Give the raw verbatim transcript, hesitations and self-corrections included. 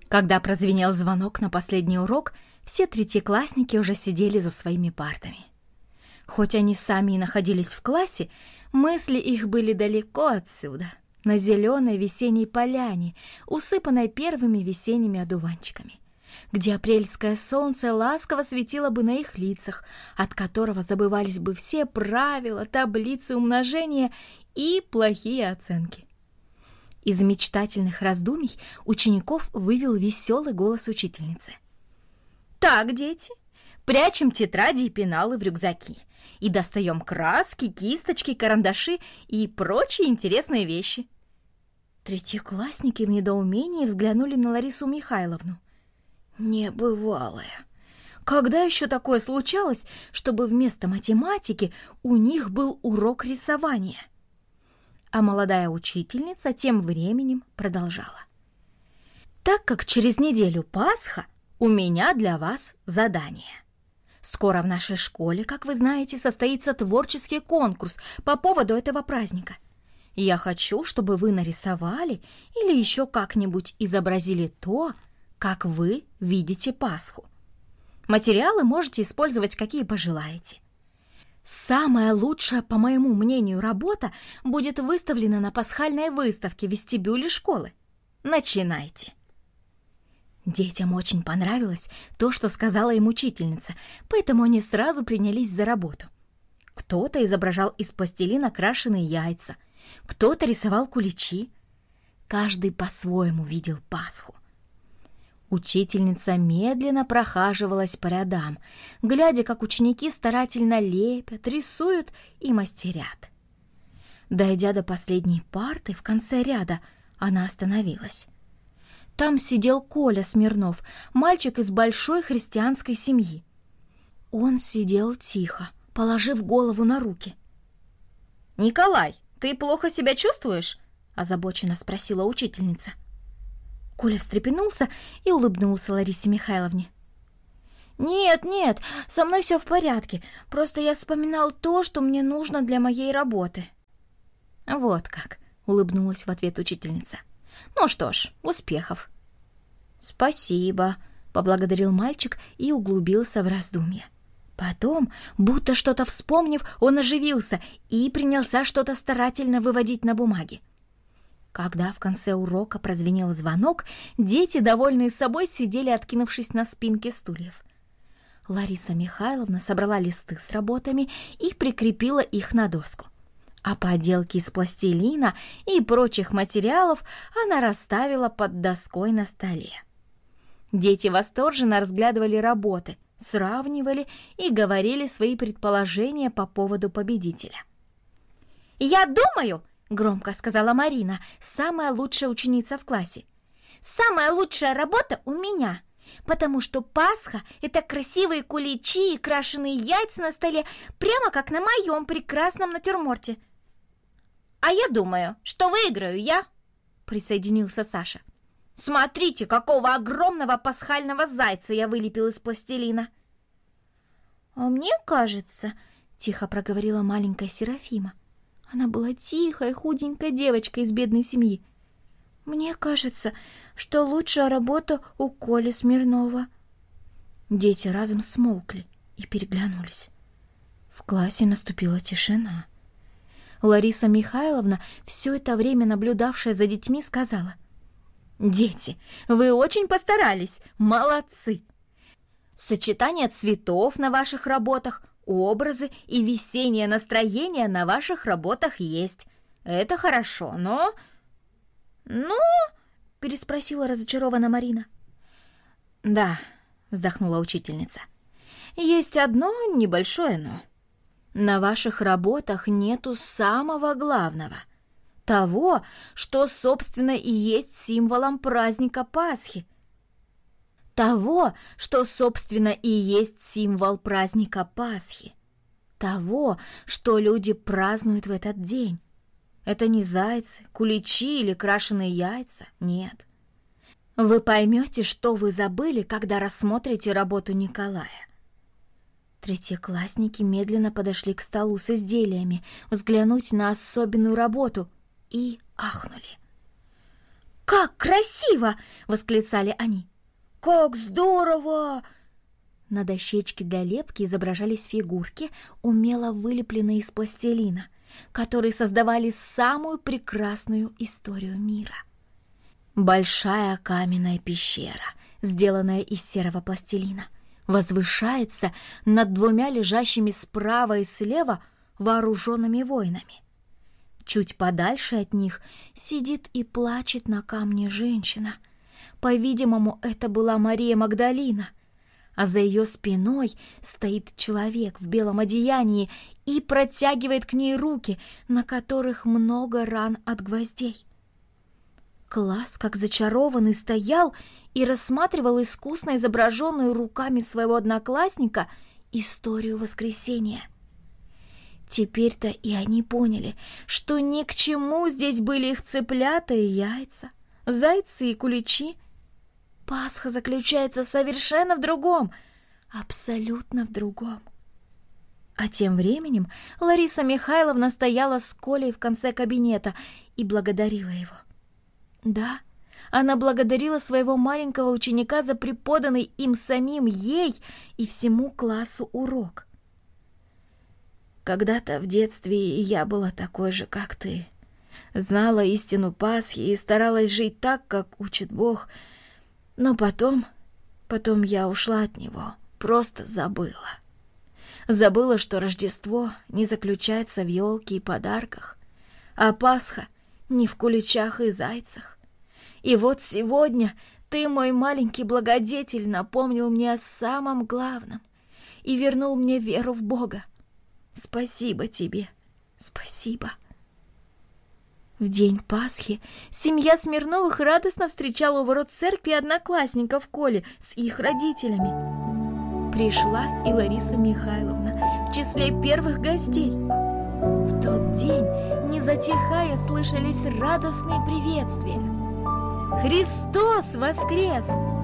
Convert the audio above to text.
Когда прозвенел звонок на последний урок, все третьеклассники уже сидели за своими партами. Хоть они сами и находились в классе, мысли их были далеко отсюда, на зеленой весенней поляне, усыпанной первыми весенними одуванчиками, где апрельское солнце ласково светило бы на их лицах, от которого забывались бы все правила, таблицы умножения и плохие оценки. Из мечтательных раздумий учеников вывел веселый голос учительницы. «Так, дети, прячем тетради и пеналы в рюкзаки и достаем краски, кисточки, карандаши и прочие интересные вещи». Третьеклассники в недоумении взглянули на Ларису Михайловну. Небывалое! Когда еще такое случалось, чтобы вместо математики у них был урок рисования? А молодая учительница тем временем продолжала. Так как через неделю Пасха, у меня для вас задание. Скоро в нашей школе, как вы знаете, состоится творческий конкурс по поводу этого праздника. Я хочу, чтобы вы нарисовали или еще как-нибудь изобразили то, как вы видите Пасху. Материалы можете использовать, какие пожелаете. Самая лучшая, по моему мнению, работа будет выставлена на пасхальной выставке в вестибюле школы. Начинайте. Детям очень понравилось то, что сказала им учительница, поэтому они сразу принялись за работу. Кто-то изображал из пластилина крашеные яйца, кто-то рисовал куличи. Каждый по-своему видел Пасху. Учительница медленно прохаживалась по рядам, глядя, как ученики старательно лепят, рисуют и мастерят. Дойдя до последней парты в конце ряда, она остановилась. Там сидел Коля Смирнов, мальчик из большой христианской семьи. Он сидел тихо, положив голову на руки. «Николай, ты плохо себя чувствуешь?» – озабоченно спросила учительница. Коля встрепенулся и улыбнулся Ларисе Михайловне. «Нет, нет, со мной все в порядке. Просто я вспоминал то, что мне нужно для моей работы». «Вот как», — улыбнулась в ответ учительница. «Ну что ж, успехов». «Спасибо», — поблагодарил мальчик и углубился в раздумья. Потом, будто что-то вспомнив, он оживился и принялся что-то старательно выводить на бумаге. Когда в конце урока прозвенел звонок, дети, довольные собой, сидели, откинувшись на спинки стульев. Лариса Михайловна собрала листы с работами и прикрепила их на доску. А поделки из пластилина и прочих материалов она расставила под доской на столе. Дети восторженно разглядывали работы, сравнивали и говорили свои предположения по поводу победителя. «Я думаю, — громко сказала Марина, самая лучшая ученица в классе, — самая лучшая работа у меня, потому что Пасха — это красивые куличи и крашеные яйца на столе, прямо как на моем прекрасном натюрморте». «А я думаю, что выиграю я», — присоединился Саша. «Смотрите, какого огромного пасхального зайца я вылепил из пластилина». «А мне кажется, — тихо проговорила маленькая Серафима, — она была тихой, худенькой девочкой из бедной семьи. Мне кажется, что лучшая работа у Коли Смирнова». Дети разом смолкли и переглянулись. В классе наступила тишина. Лариса Михайловна, все это время наблюдавшая за детьми, сказала: «Дети, вы очень постарались, молодцы! Сочетание цветов на ваших работах, образы и весеннее настроение на ваших работах есть. Это хорошо, но...» «Но?» — переспросила разочарованно Марина. «Да», — вздохнула учительница, — «есть одно небольшое «но». На ваших работах нету самого главного, того, что, собственно, и есть символом праздника Пасхи. Того, что, собственно, и есть символ праздника Пасхи. Того, что люди празднуют в этот день. Это не зайцы, куличи или крашеные яйца, нет. Вы поймете, что вы забыли, когда рассмотрите работу Николая». Третьеклассники медленно подошли к столу с изделиями, взглянуть на особенную работу и ахнули. «Как красиво!» красиво!» — восклицали они. «Как здорово!» На дощечке для лепки изображались фигурки, умело вылепленные из пластилина, которые создавали самую прекрасную историю мира. Большая каменная пещера, сделанная из серого пластилина, возвышается над двумя лежащими справа и слева вооруженными воинами. Чуть подальше от них сидит и плачет на камне женщина. По-видимому, это была Мария Магдалина, а за ее спиной стоит человек в белом одеянии и протягивает к ней руки, на которых много ран от гвоздей. Класс, как зачарованный, стоял и рассматривал искусно изображенную руками своего одноклассника историю воскресения. Теперь-то и они поняли, что ни к чему здесь были их цыплята и яйца, зайцы и куличи. Пасха заключается совершенно в другом, абсолютно в другом. А тем временем Лариса Михайловна стояла с Колей в конце кабинета и благодарила его. Да, она благодарила своего маленького ученика за преподанный им самим, ей и всему классу урок. «Когда-то в детстве я была такой же, как ты. Знала истину Пасхи и старалась жить так, как учит Бог. Но потом, потом я ушла от него, просто забыла. Забыла, что Рождество не заключается в елке и подарках, а Пасха не в куличах и зайцах. И вот сегодня ты, мой маленький благодетель, напомнил мне о самом главном и вернул мне веру в Бога. Спасибо тебе, спасибо». В день Пасхи семья Смирновых радостно встречала у ворот церкви одноклассников Коли с их родителями. Пришла и Лариса Михайловна в числе первых гостей. В тот день, не затихая, слышались радостные приветствия. «Христос воскрес!